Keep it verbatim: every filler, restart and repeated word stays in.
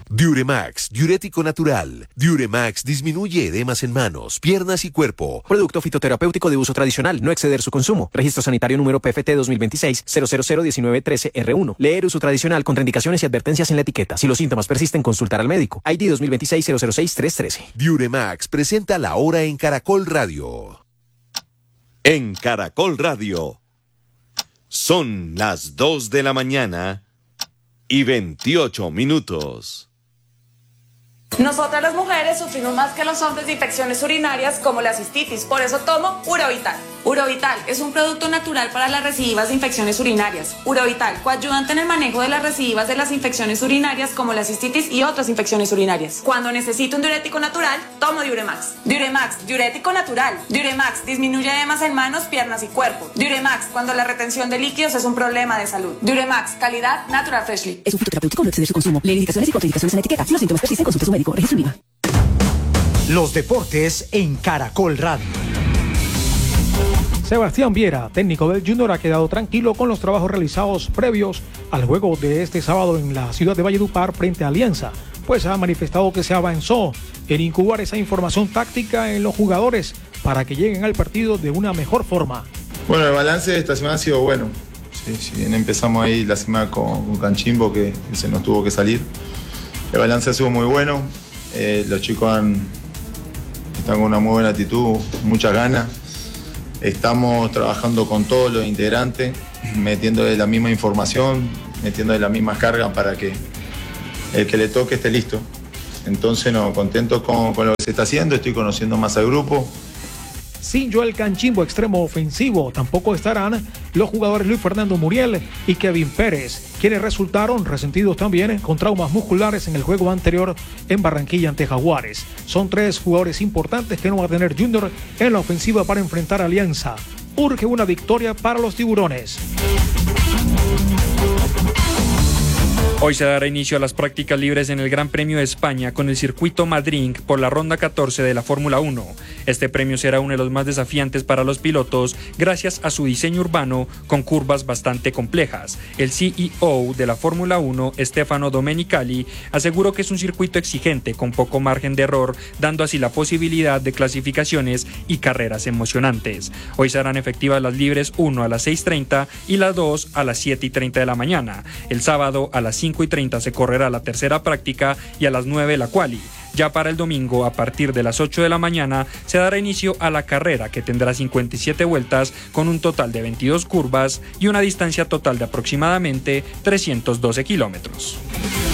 Diuremax, diurético natural. Diuremax disminuye edemas en manos, piernas y cuerpo. Producto fitoterapéutico de uso tradicional, no exceder su consumo. Registro sanitario número P F T dos mil veintiséis cero cero cero diecinueve trece R uno. Leer uso tradicional, contraindicaciones y advertencias en la etiqueta. Si los síntomas persisten, consultar al médico. I D dos mil veintiséis cero cero seis tres trece. Diuremax presenta la hora en Caracol Radio. En Caracol Radio. Son las dos de la mañana y veintiocho minutos. Nosotras las mujeres sufrimos más que los hombres de infecciones urinarias como la cistitis, por eso tomo Urovital. Urovital es un producto natural para las recidivas de infecciones urinarias. Urovital, coayudante en el manejo de las recidivas de las infecciones urinarias como la cistitis y otras infecciones urinarias. Cuando necesito un diurético natural, tomo Diuremax. Diuremax, diurético natural. Diuremax disminuye edemas en manos, piernas y cuerpo. Diuremax, cuando la retención de líquidos es un problema de salud. Diuremax, calidad Natural Freshly. Es un fitoterapéutico, no exceder su consumo. Lee indicaciones y contraindicaciones en la etiqueta. Si los síntomas persisten, consulte a su médico. Registro IVA. Los deportes en Caracol Radio. Sebastián Viera, técnico del Junior, ha quedado tranquilo con los trabajos realizados previos al juego de este sábado en la ciudad de Valledupar frente a Alianza, pues ha manifestado que se avanzó en incubar esa información táctica en los jugadores para que lleguen al partido de una mejor forma. Bueno, el balance de esta semana ha sido bueno. Sí, si bien empezamos ahí la semana con, con Canchimbo, que, que se nos tuvo que salir, el balance ha sido muy bueno. Eh, los chicos han, están con una muy buena actitud, muchas ganas. Estamos trabajando con todos los integrantes, metiéndole la misma información, metiéndole la misma carga para que el que le toque esté listo. Entonces, no, contento con, con lo que se está haciendo, estoy conociendo más al grupo. Sin Joel Canchimbo, extremo ofensivo, tampoco estarán los jugadores Luis Fernando Muriel y Kevin Pérez, quienes resultaron resentidos también con traumas musculares en el juego anterior en Barranquilla ante Jaguares. Son tres jugadores importantes que no va a tener Junior en la ofensiva para enfrentar a Alianza. Urge una victoria para los tiburones. Hoy se dará inicio a las prácticas libres en el Gran Premio de España con el circuito Madrid por la ronda catorce de la Fórmula uno. Este premio será uno de los más desafiantes para los pilotos gracias a su diseño urbano con curvas bastante complejas. El C E O de la Fórmula uno, Stefano Domenicali, aseguró que es un circuito exigente con poco margen de error, dando así la posibilidad de clasificaciones y carreras emocionantes. Hoy serán efectivas las libres uno a las seis y treinta y las dos a las siete y treinta de la mañana. El sábado a las cinco y treinta se correrá la tercera práctica y a las nueve la quali. Ya para el domingo, a partir de las ocho de la mañana, se dará inicio a la carrera, que tendrá cincuenta y siete vueltas con un total de veintidós curvas y una distancia total de aproximadamente trescientos doce kilómetros.